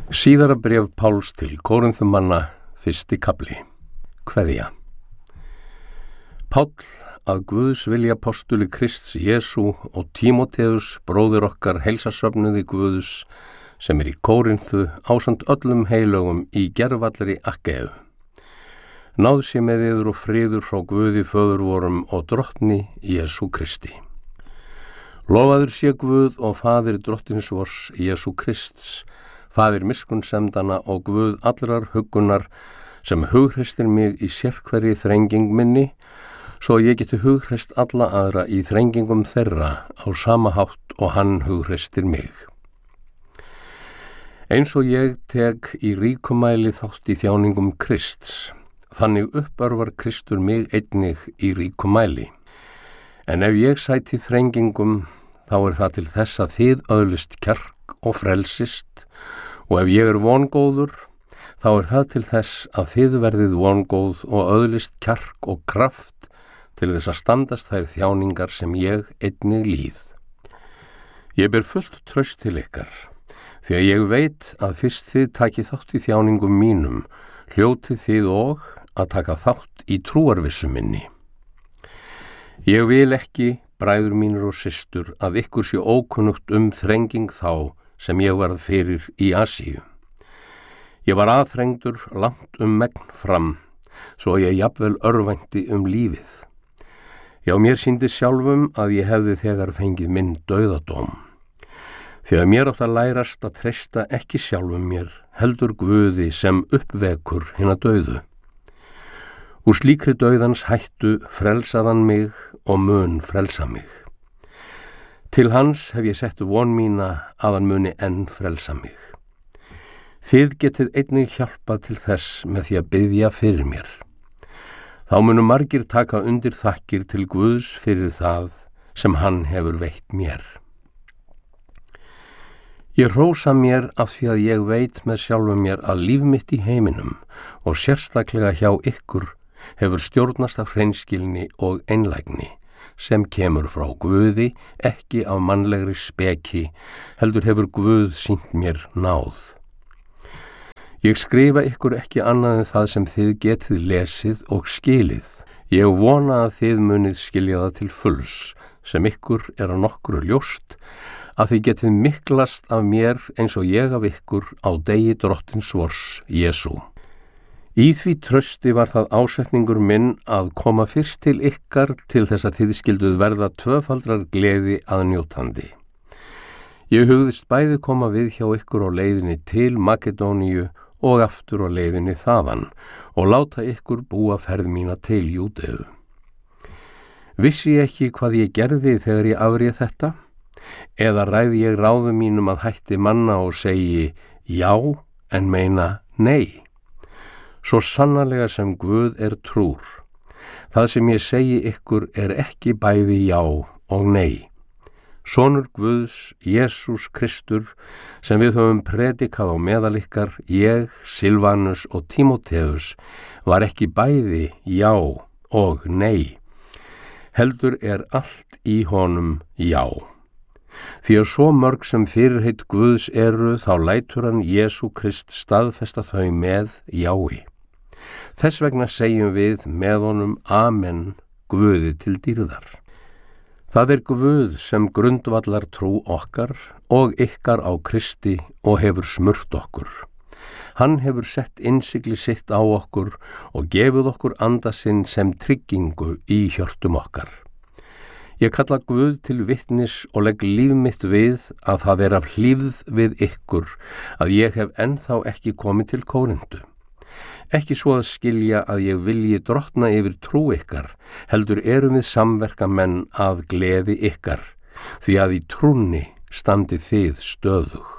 Síðara bréf Páls til Kórinþumanna, 1. kafli. Kveðja. Páll, að Guðs vilja postuli Krists Jesú og Tímóteus, bróðir okkar, heilsasöfnuði Guðs, sem í Kórinthu ásamt öllum heilögum í gervallri Akkeu. Náð sé með yður og friður frá Guði föður vorum og drottni Jesú Kristi. Lofaður sé Guð og faðir drottins vors Jesú Krists, faðir miskunnsemdana og Guð allrar huggunar, sem hughreistir mig í sérhverri þrenging minni, svo ég geti hughrist alla aðra í þrengingum þeirra á sama hátt og hann hughreistir mig. Eins og ég tek í ríkumæli þátt í þjáningum Krists, þannig uppörvar Kristur mig einnig í ríkumæli. En ef ég sæti þrengingum, þá það til þess að þið öðlist kjark og frelsist, og ef ég vongóður, þá það til þess að þið verðið vongóð og öðlist kjark og kraft til þess að standast þær þjáningar sem ég einnig líð. Ég ber fullt traust til ykkar, því að ég veit að fyrst þið takið þátt í þjáningum mínum, hljótið þið og að taka þátt í trúarvissu minni. Ég vil ekki, bræður mínir og systur, að ykkur sé ókunnugt þrenging þá sem ég varð fyrir í Asíu. Ég var aðþrengdur langt megn fram, svo ég jafnvel örvænti lífið. Já, mér sýndi sjálfum að ég hefði þegar fengið minn dauðadóm. Því að mér átt að lærast að treysta ekki sjálfum mér, heldur Guði sem uppvekur hina dauðu. Úr slíkri dauðans hættu frelsaðan mig og mun frelsa mig. Til hans hef ég sett von mína að hann muni enn frelsa mig. Þið getið einnig hjálpað til þess með því að biðja fyrir mér. Þá munu margir taka undir þakkir til Guðs fyrir það sem hann hefur veitt mér. Ég hrósa mér af því að ég veit með sjálfum mér að líf mitt í heiminum og sérstaklega hjá ykkur hefur stjórnast af hreinskilni og einlægni, sem kemur frá Guði, ekki af mannlegri speki, heldur hefur Guð sýnt mér náð. Ég skrifa ykkur ekki annað en það sem þið getið lesið og skilið. Ég vona að þið munið skilja það til fulls, sem ykkur að nokkru ljóst, að þið getið miklast af mér eins og ég af ykkur á degi drottins vors Jesú. Í því trausti var það ásetningur minn að koma fyrst til ykkar til þess að þið skilduð verða tvöfaldrar gleði að njótandi. Ég hugðist bæði koma við hjá ykkur á leiðinni til Makedóníu og aftur á leiðinni þaðan og láta ykkur búa ferð mína til Júdeu. Vissi ég ekki hvað ég gerði þegar ég afréð þetta? Eða ræði ég ráðum mínum að hætti manna og segi já en meina nei? Svo sannarlega sem Guð trúr. Það sem ég segi ykkur ekki bæði já og nei. Sonur Guðs, Jesús Kristur, sem við höfum predikað á meðal ykkar, ég, Silvanus og Tímóteus, var ekki bæði já og nei. Heldur allt í honum já. Því að svo mörg sem fyrirheit Guðs þá lætur hann Jesú Krist staðfesta þau með jái. Þess vegna segjum við með honum amen Guði til dýrðar. Það Guð sem grundvallar trú okkar og ykkar á Kristi og hefur smurt okkur. Hann hefur sett innsigli sitt á okkur og gefið okkur anda sinn sem tryggingu í hjörtum okkar. Ég kalla Guð til vitnis og legg líf mitt við að það af hlífð við ykkur að ég hef ennþá ekki komið til Kórinthu. Ekki svo að skilja að ég vilji drottna yfir trú ykkar, heldur við samverkamenn að gleði ykkar, því að í trúnni standið þið stöðug.